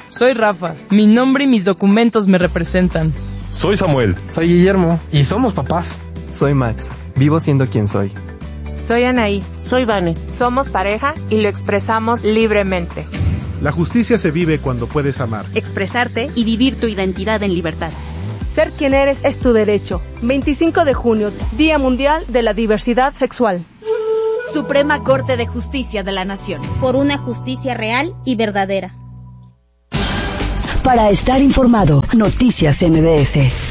Soy Rafa. Mi nombre y mis documentos me representan. Soy Samuel. Soy Guillermo. Y somos papás. Soy Max. Vivo siendo quien soy. Soy Anaí. Soy Vane. Somos pareja y lo expresamos libremente. La justicia se vive cuando puedes amar, expresarte y vivir tu identidad en libertad. Ser quien eres es tu derecho. 25 de junio, Día Mundial de la Diversidad Sexual. Suprema Corte de Justicia de la Nación. Por una justicia real y verdadera. Para estar informado, Noticias MBS.